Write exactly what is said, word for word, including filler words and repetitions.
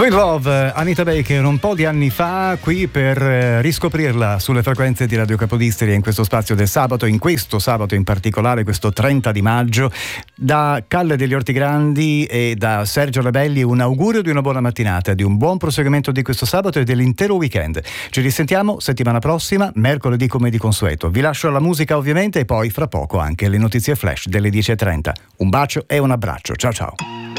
Sweet Love, Anita Baker, un po' di anni fa, qui per riscoprirla sulle frequenze di Radio Capodistria in questo spazio del sabato, in questo sabato in particolare, questo trenta di maggio. Da Calle degli Ortigrandi e da Sergio Rebelli un augurio di una buona mattinata, di un buon proseguimento di questo sabato e dell'intero weekend. Ci risentiamo settimana prossima, mercoledì come di consueto. Vi lascio la musica ovviamente e poi fra poco anche le notizie flash delle dieci e trenta. Un bacio e un abbraccio, ciao ciao.